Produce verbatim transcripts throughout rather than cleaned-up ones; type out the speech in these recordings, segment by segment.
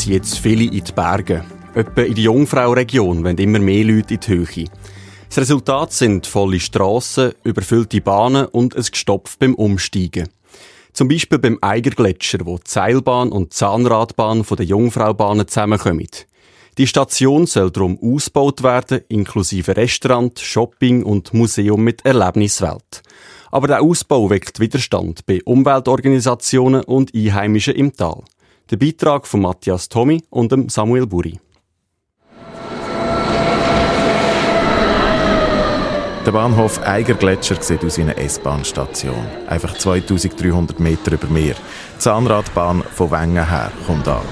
ziehen jetzt viele in die Berge. Etwa in der Jungfrau-Region wollen immer mehr Leute in die Höhe. Das Resultat sind volle Strassen, überfüllte Bahnen und ein Gestopf beim Umsteigen. Zum Beispiel beim Eigergletscher, wo die Seilbahn und die Zahnradbahn von der Jungfraubahnen zusammenkommen. Die Station soll darum ausgebaut werden, inklusive Restaurant, Shopping und Museum mit Erlebniswelt. Aber der Ausbau weckt Widerstand bei Umweltorganisationen und Einheimischen im Tal. Der Beitrag von Matthias Thomi und Samuel Buri. Der Bahnhof Eigergletscher sieht aus wie eine S-Bahn-Station. Einfach zweitausenddreihundert Meter über Meer. Die Zahnradbahn von Wengen her kommt an.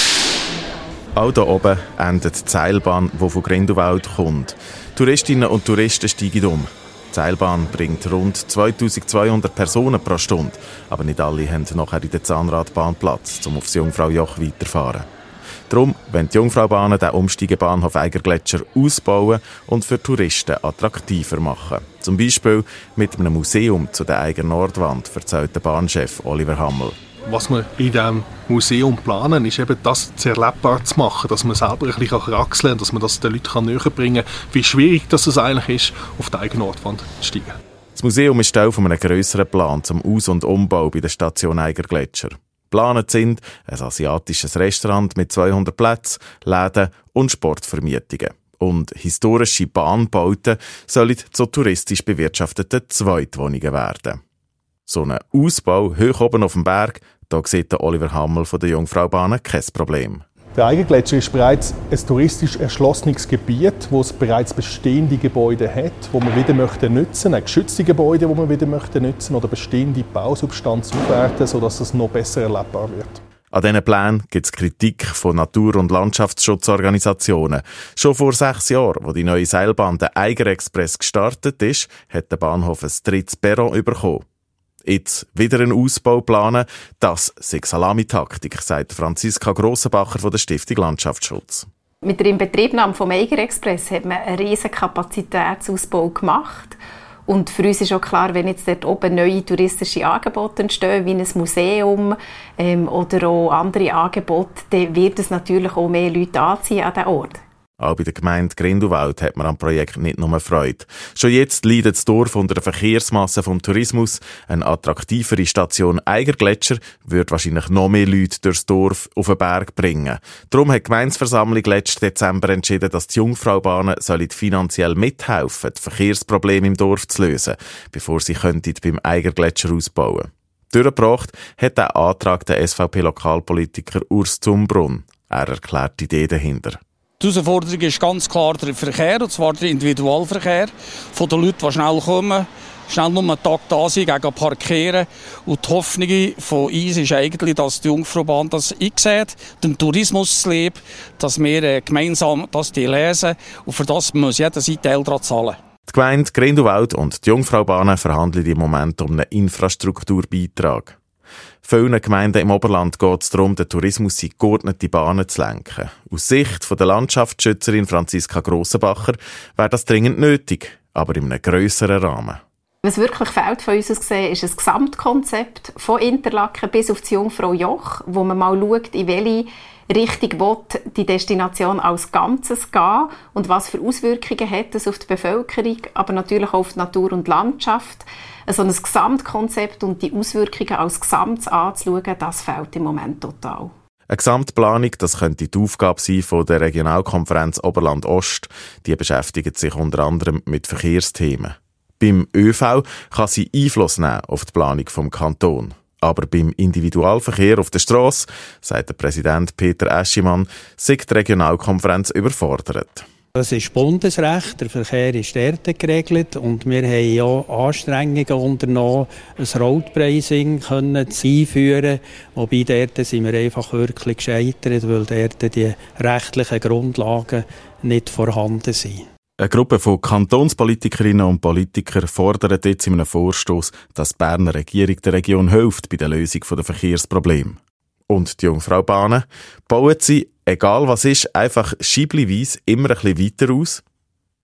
Auch hier oben endet die Seilbahn, die von Grindelwald kommt. Touristinnen und Touristen steigen um. Die Seilbahn bringt rund zweitausendzweihundert Personen pro Stunde. Aber nicht alle haben nachher in der Zahnradbahn Platz, um aufs Jungfraujoch weiterzufahren. Darum wollen die Jungfraubahnen den Umsteigebahnhof Eigergletscher ausbauen und für Touristen attraktiver machen. Zum Beispiel mit einem Museum zu der Eiger Nordwand, erzählt der Bahnchef Oliver Hammel. Was wir in diesem Museum planen, ist eben das zu erlebbar zu machen, dass man selber ein bisschen kraxeln kann, dass man das den Leuten näher bringen kann, wie schwierig das es eigentlich ist, auf die Eiger Nordwand zu steigen. Das Museum ist Teil eines grösseren Plans zum Aus- und Umbau bei der Station Eigergletscher. Geplant sind ein asiatisches Restaurant mit zweihundert Plätzen, Läden und Sportvermietungen. Und historische Bahnbauten sollen zu touristisch bewirtschafteten Zweitwohnungen werden. So ein Ausbau hoch oben auf dem Berg, da sieht der Oliver Hammel von der Jungfraubahnen kein Problem. Der Eigergletscher ist bereits ein touristisch erschlossenes Gebiet, wo es bereits bestehende Gebäude hat, wo man wieder möchte nutzen, ein geschützte Gebäude, wo man wieder möchte nutzen oder bestehende Bausubstanz aufwerten, sodass es noch besser erlebbar wird. An diesen Plänen gibt es Kritik von Natur- und Landschaftsschutzorganisationen. Schon vor sechs Jahren, als die neue Seilbahn, der Eiger Express, gestartet ist, hat der Bahnhof ein drittes Perron bekommen. Jetzt wieder einen Ausbau planen, das sei Salamitaktik, sagt Franziska Grossenbacher von der Stiftung Landschaftsschutz. Mit der Inbetriebnahme vom Eiger Express hat man einen riesen Kapazitätsausbau gemacht. Und für uns ist auch klar, wenn jetzt dort oben neue touristische Angebote entstehen, wie ein Museum ähm, oder auch andere Angebote, dann wird es natürlich auch mehr Leute anziehen an diesen Ort. Auch bei der Gemeinde Grindelwald hat man am Projekt nicht nur Freude. Schon jetzt leidet das Dorf unter der Verkehrsmasse vom Tourismus. Eine attraktivere Station Eigergletscher würde wahrscheinlich noch mehr Leute durchs Dorf auf den Berg bringen. Darum hat die Gemeindeversammlung letzten Dezember entschieden, dass die Jungfraubahnen finanziell mithelfen, die Verkehrsprobleme im Dorf zu lösen, bevor sie beim Eigergletscher ausbauen könnten. Durchgebracht hat der Antrag der S V P-Lokalpolitiker Urs Zumbrunn. Er erklärt die Idee dahinter. Die Herausforderung ist ganz klar der Verkehr, und zwar der Individualverkehr von den Leuten, die schnell kommen, schnell nur einen Tag da sind, gegen parkieren. Und die Hoffnung von uns ist eigentlich, dass die Jungfraubahn das einsieht, den Tourismus lebt, dass wir gemeinsam das lesen, und für das muss jeder seinen Teil daran zahlen. Die Gemeinde Grindelwald und die Jungfraubahnen verhandeln im Moment um einen Infrastrukturbeitrag. Vielen Gemeinden im Oberland geht es darum, den Tourismus in geordnete Bahnen zu lenken. Aus Sicht von der Landschaftsschützerin Franziska Grossenbacher wäre das dringend nötig, aber in einem grösseren Rahmen. Was wirklich fehlt von uns aus gesehen, ist ein Gesamtkonzept von Interlaken bis auf das Jungfraujoch, wo man mal schaut, in welche Richtung will die Destination als Ganzes gehen und was für Auswirkungen hat es auf die Bevölkerung, aber natürlich auch auf die Natur und Landschaft. Also ein Gesamtkonzept und die Auswirkungen als Gesamtes anzuschauen, das fehlt im Moment total. Eine Gesamtplanung, das könnte die Aufgabe sein von der Regionalkonferenz Oberland-Ost. Die beschäftigt sich unter anderem mit Verkehrsthemen. Beim ÖV kann sie Einfluss nehmen auf die Planung vom Kanton. Aber beim Individualverkehr auf der Strasse, sagt der Präsident Peter Eschimann, sei die Regionalkonferenz überfordert. Das ist Bundesrecht, der Verkehr ist dort geregelt und wir haben ja Anstrengungen unternommen, ein Roadpricing einführen, wobei dort sind wir einfach wirklich gescheitert, weil dort die rechtlichen Grundlagen nicht vorhanden sind. Eine Gruppe von Kantonspolitikerinnen und Politikern fordert jetzt in einem Vorstoss, dass die Berner Regierung der Region hilft bei der Lösung der Verkehrsprobleme. Und die Jungfraubahnen bauen sie, egal was ist, einfach scheibliweise immer ein bisschen weiter aus?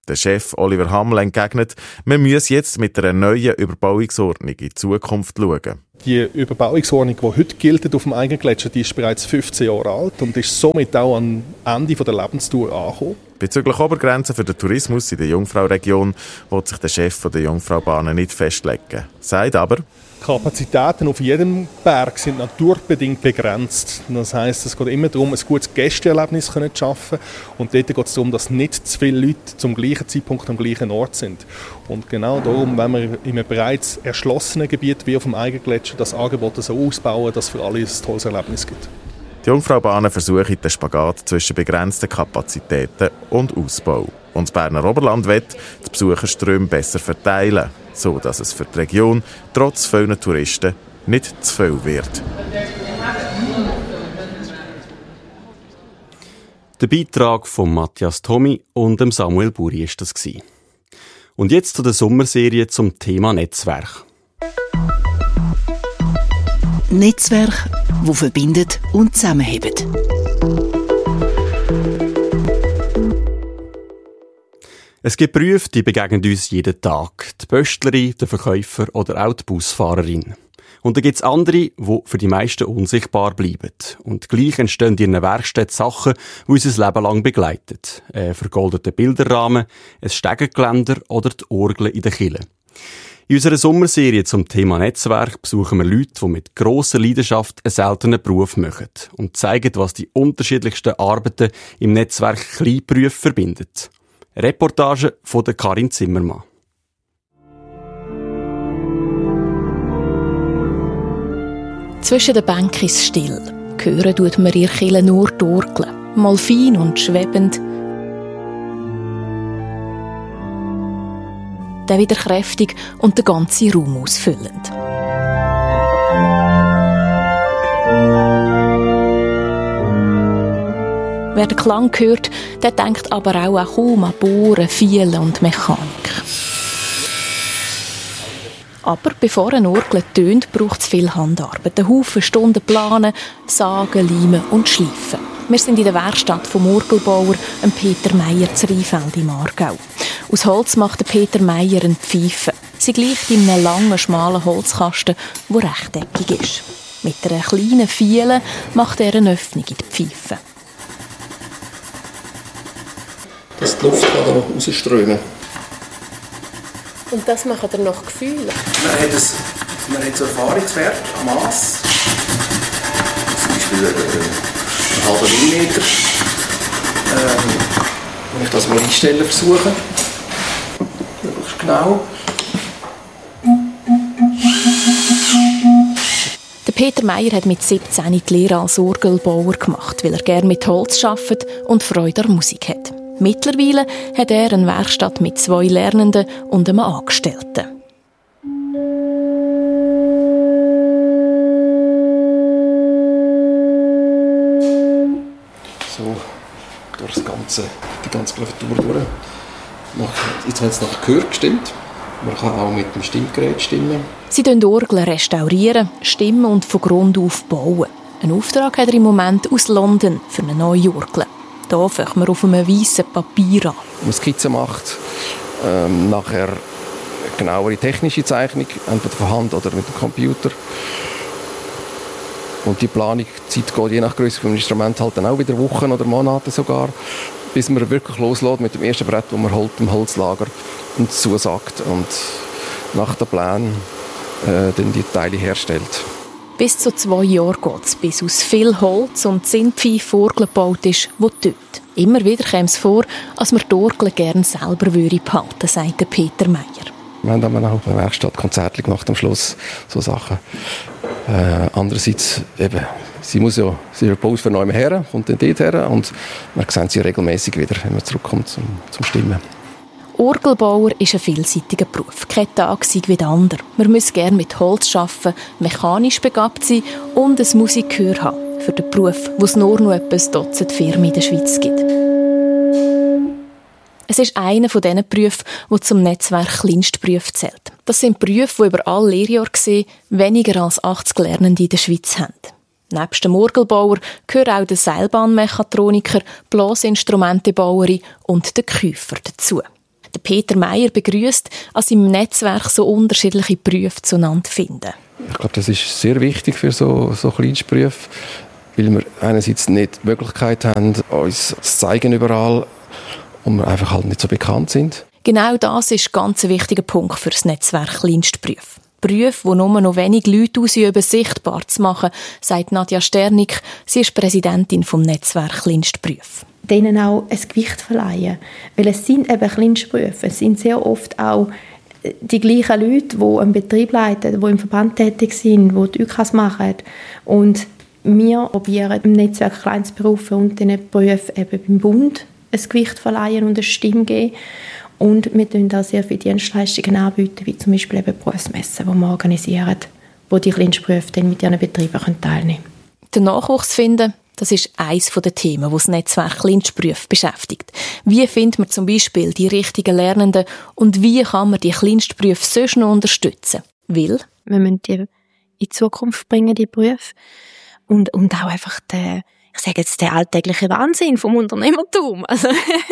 Der Chef Oliver Hammel entgegnet, man müsse jetzt mit einer neuen Überbauungsordnung in die Zukunft schauen. Die Überbauungsordnung, die heute gilt auf dem Eigengletscher, die ist bereits fünfzehn Jahre alt und ist somit auch am Ende der Lebensdauer angekommen. Bezüglich Obergrenzen für den Tourismus in der Jungfrauregion will sich der Chef der Jungfraubahnen nicht festlegen. Sagt aber, die Kapazitäten auf jedem Berg sind naturbedingt begrenzt. Das heisst, es geht immer darum, ein gutes Gästeerlebnis zu schaffen. Und dort geht es darum, dass nicht zu viele Leute zum gleichen Zeitpunkt am gleichen Ort sind. Und genau darum, wenn wir in einem bereits erschlossenen Gebiet wie auf dem Eigengletscher das Angebot so ausbauen, dass es für alle ein tolles Erlebnis gibt. Die Jungfraubahnen versuchen den Spagat zwischen begrenzten Kapazitäten und Ausbau. Und das Berner Oberland will die Besucherströme besser verteilen, so dass es für die Region trotz vielen Touristen nicht zu viel wird. Der Beitrag von Matthias Thomi und dem Samuel Buri war das. Und jetzt zu der Sommerserie zum Thema Netzwerk. Netzwerk, das verbindet und zusammenhält. Es gibt Berufe, die begegnen uns jeden Tag. Die Pöstlerin, der Verkäufer oder auch die Busfahrerin. Und dann gibt es andere, die für die meisten unsichtbar bleiben. Und gleich entstehen in einer Werkstatt Sachen, die uns ein Leben lang begleiten. Ein vergoldeter Bilderrahmen, ein Stegengeländer oder die Orgel in der Kirche. In unserer Sommerserie zum Thema Netzwerk besuchen wir Leute, die mit grosser Leidenschaft einen seltenen Beruf machen und zeigen, was die unterschiedlichsten Arbeiten im Netzwerk Kleinberufe verbindet. Reportage von der Karin Zimmermann. Zwischen den Bänken ist es still. Hören tut man ihr Kirche nur die Orgel, mal fein und schwebend, dann wieder kräftig und den ganzen Raum ausfüllend. Wer den Klang hört, der denkt aber auch, auch kaum an Bohren, Fielen und Mechanik. Aber bevor eine Orgel tönt, braucht es viel Handarbeit. Ein Haufen Stunden planen, sagen, leimen und schleifen. Wir sind in der Werkstatt vom Orgelbauer Peter Meyer zu Rheinfeld im Aargau. Aus Holz macht Peter Meyer eine Pfeife. Sie gleicht in einem langen, schmalen Holzkasten, der rechteckig ist. Mit einer kleinen Fiele macht er eine Öffnung in die Pfeife. Dass die Luft kann da rausströmen. Und das macht er nach Gefühl? Man hat, ein, man hat so Erfahrungswert am Mass. Zum Beispiel einen halben Millimeter. Ähm, wenn ich das mal einstellen versuche. Möglichst genau. Der Peter Meyer hat mit siebzehn die Lehre als Orgelbauer gemacht, weil er gerne mit Holz arbeitet und Freude an Musik hat. Mittlerweile hat er eine Werkstatt mit zwei Lernenden und einem Angestellten. So, durch das ganze, die ganze Klaviatur durch. Jetzt hat es nach Gehör gestimmt. Man kann auch mit dem Stimmgerät stimmen. Sie restaurieren Orgeln, restaurieren, stimmen und von Grund auf bauen. Einen Auftrag hat er im Moment aus London für eine neue Orgel. Hier fangen wir auf einem weißen Papier an. Wenn man Skizzen macht, ähm, nachher eine genauere technische Zeichnung, entweder von Hand oder mit dem Computer. Und die Planungszeit geht je nach Größe des Instruments halt dann auch wieder Wochen oder Monate sogar, bis man wirklich loslässt mit dem ersten Brett, das man holt im Holzlager und zusagt und nach den Plänen äh, dann die Teile herstellt. Bis zu zwei Jahre geht es, bis aus viel Holz und Zinnpfeife Orgel gebaut ist, die tötet. Immer wieder käme es vor, als man die Orgel gerne selber behalten würde, sagt Peter Meyer. Wir haben dann auch eine Werkstatt Konzerte gemacht am Schluss, so Sachen. Äh, andererseits, eben, sie muss ja, sie baut von neuem her, kommt dann dort her und man sieht sie regelmäßig wieder, wenn man zurückkommt zum, zum Stimmen. Orgelbauer ist ein vielseitiger Beruf. Kein Tag sei wie der andere. Man muss gerne mit Holz arbeiten, mechanisch begabt sein und ein Musikgehör haben für den Beruf, wo es nur noch etwa ein Dutzend Firmen in der Schweiz gibt. Es ist einer von diesen Berufen, der zum Netzwerk Kleinstberufe zählt. Das sind Berufe, die über alle Lehrjahre gesehen weniger als achtzig Lernende in der Schweiz haben. Neben dem Orgelbauer gehören auch der Seilbahnmechatroniker, Blasinstrumentebauerin und der Käufer dazu. Peter Meyer begrüßt, an seinem Netzwerk so unterschiedliche Berufe zueinander finden. Ich glaube, das ist sehr wichtig für so, so Kleinstberufe, weil wir einerseits nicht die Möglichkeit haben, uns zu zeigen überall und wir einfach halt nicht so bekannt sind. Genau das ist ganz ein wichtiger Punkt für das Netzwerk Kleinstberufe. Berufe, die nur noch wenig Leute ausüben, sichtbar zu machen, sagt Nadja Sternig. Sie ist Präsidentin vom Netzwerk Kleinstberufe. Denen auch ein Gewicht verleihen. Weil es sind eben Kleinstberufe. Es sind sehr oft auch die gleichen Leute, die einen Betrieb leiten, die im Verband tätig sind, die die Ü K A S machen. Und wir probieren im Netzwerk Kleinstberufe und diesen Berufen eben beim Bund ein Gewicht verleihen und eine Stimme geben. Und wir bieten auch sehr viele Dienstleistungen anbieten, wie zum Beispiel eben Berufsmessen, die wir organisieren, wo die Kleinstberufe dann mit ihren Betrieben teilnehmen können. Den Nachwuchs finden, das ist eines der Themen, die das Netzwerk Kleinstberufe beschäftigt. Wie findet man zum Beispiel die richtigen Lernenden und wie kann man die Kleinstberufe sonst noch unterstützen? Weil wir müssen die in die Zukunft bringen, die Berufe. Und, und auch einfach den, ich sage jetzt, den alltäglichen Wahnsinn vom Unternehmertum. Also,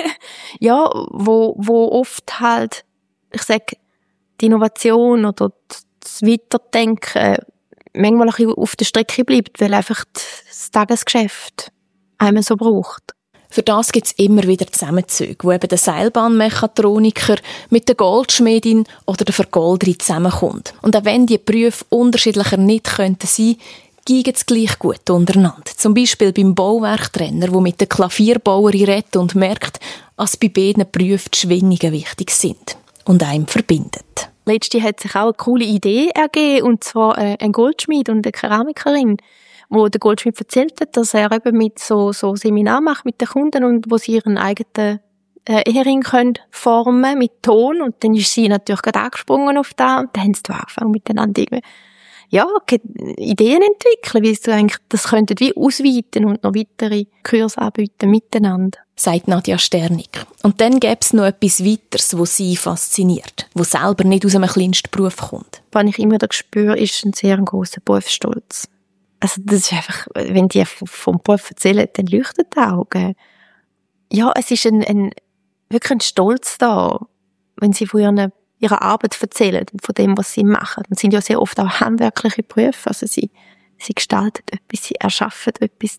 ja, wo, wo oft halt, ich sage, die Innovation oder das Weiterdenken manchmal ein bisschen auf der Strecke bleibt, weil einfach das Tagesgeschäft einem so braucht. Für das gibt es immer wieder Zusammenzüge, wo eben der Seilbahnmechatroniker mit der Goldschmiedin oder der Vergolderin zusammenkommt. Und auch wenn die Berufe unterschiedlicher nicht könnten sein, gehen es gleich gut untereinander. Zum Beispiel beim Bauwerktrenner, der mit der Klavierbauerin redet und merkt, dass bei beiden Berufen die Schwingungen wichtig sind und einem verbindet. Letztens hat sich auch eine coole Idee ergeben, und zwar ein Goldschmied und eine Keramikerin, wo der Goldschmied erzählt hat, dass er eben mit so, so Seminar macht mit den Kunden und wo sie ihren eigenen äh, Ehering können formen mit Ton, und dann ist sie natürlich gerade angesprungen auf das und dann haben sie angefangen miteinander irgendwie ja, Ideen entwickeln, wie sie eigentlich das könnten wie ausweiten und noch weitere Kurse anbieten miteinander. Sagt Nadja Sternig. Und dann gäbe es noch etwas Weiteres, was sie fasziniert, was selber nicht aus einem Kleinstberuf kommt. Was ich immer da spüre, ist ein sehr grosser Berufsstolz. Also das ist einfach, wenn die vom Beruf erzählen, dann leuchten die Augen. Ja, es ist ein, ein, wirklich ein Stolz da, wenn sie von ihren ihre Arbeit erzählen und von dem, was sie machen. Das sind ja sehr oft auch handwerkliche Berufe. Also sie, sie gestalten etwas, sie erschaffen etwas.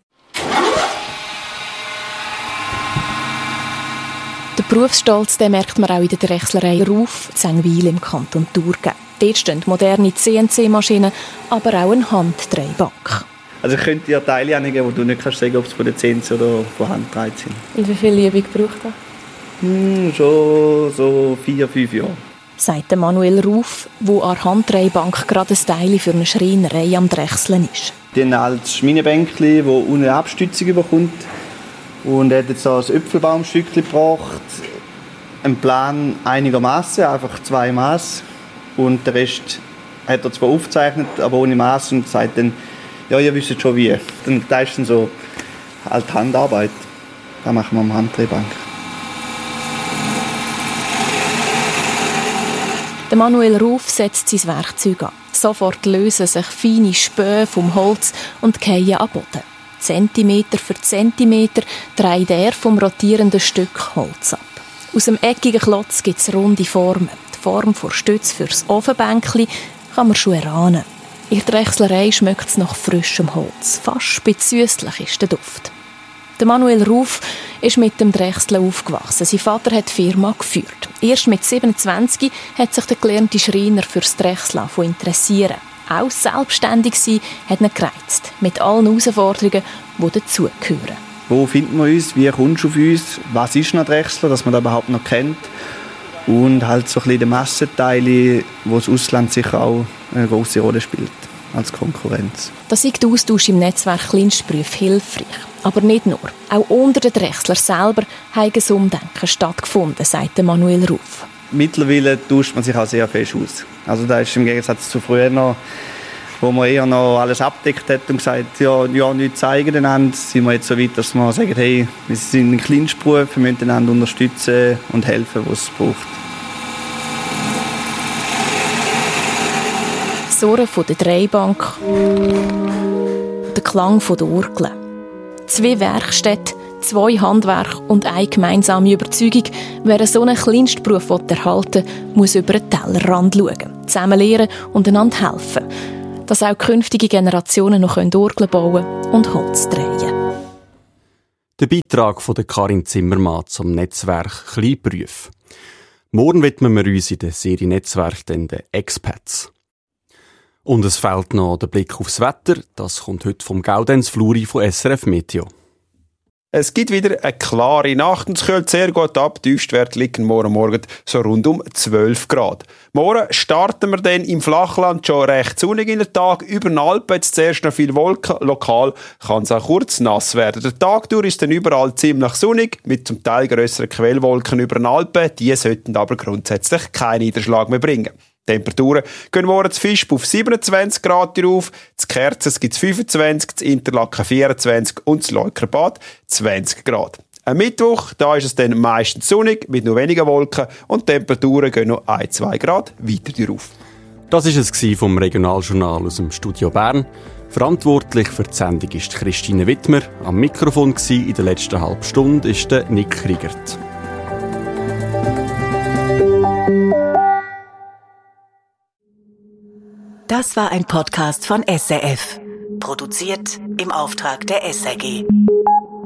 Der Berufsstolz, den merkt man auch in der Drechslerei Ruf in Zengwil im Kanton Thurgau. Dort stehen moderne C N C-Maschinen, aber auch eine Handdrehbank. Also ich könnte dir Teile angeben, wo du nicht kannst sagen, ob es von der C N C oder von Hand gedreht sind. Und wie viel Übung braucht das? Hm, schon so vier, fünf Jahre. Sagt Manuel Ruf, der an der Handdrehbank gerade ein Teil für eine Schreinerei am Drechseln ist. Dann als Schminebänkchen, das ohne Abstützung bekommt. Und er hat jetzt so ein Äpfelbaumstückchen gebracht. Ein Plan einigermaßen, einfach zwei Maß. Und den Rest hat er zwar aufgezeichnet, aber ohne Maß, und sagt dann, ja, ihr wisst schon wie. Dann da ist dann so halt Handarbeit. Das machen wir am Handdrehbank. Der Manuel Ruf setzt sein Werkzeug an. Sofort lösen sich feine Späne vom Holz und fallen an den Boden. Zentimeter für Zentimeter dreht er vom rotierenden Stück Holz ab. Aus dem eckigen Klotz gibt es runde Formen. Die Form der Stütze für das Ofenbänkchen kann man schon erahnen. In der Drechslerei schmeckt es nach frischem Holz. Fast süßlich ist der Duft. Der Manuel Ruf ist mit dem Drechseln aufgewachsen. Sein Vater hat die Firma geführt. Erst mit siebenundzwanzig hat sich der gelernte Schreiner für das Drechseln interessieren. Auch selbstständig sein hat ihn gereizt. Mit allen Herausforderungen, die dazugehören. Wo finden wir uns? Wie kommst du auf uns? Was ist ein Drechsler, dass man das überhaupt noch kennt? Und halt so ein bisschen die Massenteile, wo das Ausland sicher auch eine grosse Rolle spielt als Konkurrenz. Da ist der Austausch im Netzwerk Kleinstberufe hilfreich. Aber nicht nur. Auch unter den Drechslern selber hat ein Umdenken stattgefunden, sagt Manuel Ruf. Mittlerweile tauscht man sich auch sehr fest aus. Also da ist im Gegensatz zu früher noch, wo man eher noch alles abdeckt hat und gesagt, ja, ja nichts zeigen einander, sind wir jetzt so weit, dass wir sagen, hey, wir sind ein Kleinstberuf, wir müssen einander unterstützen und helfen, was es braucht. Das Surren von der Drehbank, der Klang der Orgel. Zwei Werkstätten, Zwei Handwerke und eine gemeinsame Überzeugung. Wer so einen Kleinstberuf erhalten will, muss über den Tellerrand schauen, zusammen lernen und einander helfen. Dass auch künftige Generationen noch Orgeln bauen und Holz drehen. Der Beitrag von Karin Zimmermann zum Netzwerk Kleinberufe. Morgen widmen wir uns in der Serie Netzwerk den Expats. Und es fällt noch der Blick aufs Wetter. Das kommt heute vom Gaudenz Fluri von S R F Meteo. Es gibt wieder eine klare Nacht und es kühlt sehr gut ab. Die Tiefstwerte liegen morgen Morgen so rund um zwölf Grad. Morgen starten wir dann im Flachland schon recht sonnig in den Tag. Über den Alpen jetzt zuerst noch viel Wolken. Lokal kann es auch kurz nass werden. Der Tag durch ist dann überall ziemlich sonnig, mit zum Teil grösseren Quellwolken über den Alpen. Die sollten aber grundsätzlich keinen Niederschlag mehr bringen. Die Temperaturen gehen morgen zu Visp auf siebenundzwanzig Grad rauf, zu Kerzers gibt es fünfundzwanzig, zu Interlaken vierundzwanzig und zu Leukerbad zwanzig Grad. Am Mittwoch, da ist es dann meistens sonnig, mit nur wenigen Wolken und die Temperaturen gehen noch ein bis zwei Grad weiter rauf. Das war es vom Regionaljournal aus dem Studio Bern. Verantwortlich für die Sendung ist Christine Wittmer. Am Mikrofon in der letzten halben Stunde ist der Nick Kriegert. Das war ein Podcast von S R F. Produziert im Auftrag der S R G.